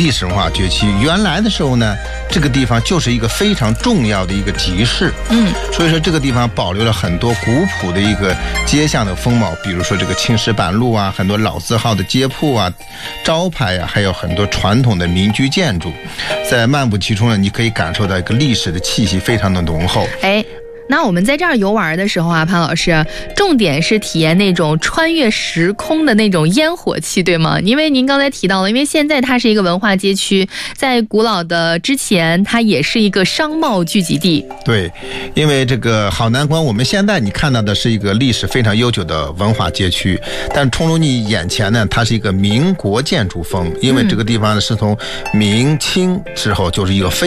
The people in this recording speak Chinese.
历史文化街区。原来的时候呢，这个地方就是一个非常重要的一个集市，所以说这个地方保留了很多古朴的一个街巷的风貌，比如说这个青石板路啊，很多老字号的街铺啊、招牌啊，还有很多传统的民居建筑，在漫步其中呢，你可以感受到一个历史的气息非常的浓厚。 那我们在这儿游玩的时候啊，潘老师，重点是体验那种穿越时空的那种烟火气，对吗？因为您刚才提到了，因为现在它是一个文化街区，在古老的之前它也是一个商贸聚集地。 对，因为这个好南关，我们现在你看到的是一个历史非常悠久的文化街区，但冲入你眼前呢，它是一个民国建筑风，因为这个地方呢是从明清之后就是一个非